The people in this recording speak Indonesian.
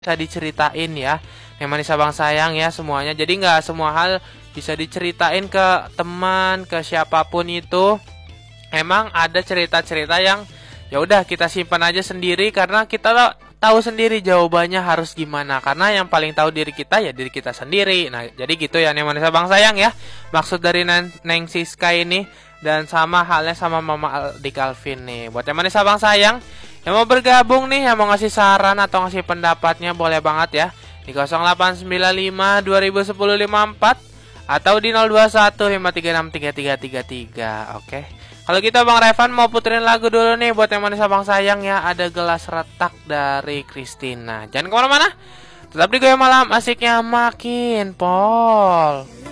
bisa diceritain ya. Yang manis abang sayang ya semuanya. Jadi nggak semua hal bisa diceritain ke teman, ke siapapun itu. Emang ada cerita-cerita yang ya udah kita simpan aja sendiri karena kita tahu sendiri jawabannya harus gimana. Karena yang paling tahu diri kita ya diri kita sendiri. Nah, jadi gitu ya yang manis abang sayang ya. Maksud dari Neng Siska ini. Dan sama halnya sama Mama Aldi Calvin nih. Buat yang manis abang sayang yang mau bergabung nih, yang mau ngasih saran atau ngasih pendapatnya boleh banget ya. Di 0895 2010 54 atau di 021 536 3333. Oke. Kalau gitu Bang Revan mau puterin lagu dulu nih buat yang manis abang sayang ya. Ada Gelas Retak dari Christina. Jangan kemana-mana. Tetap di Goyang Malam, asiknya makin pol.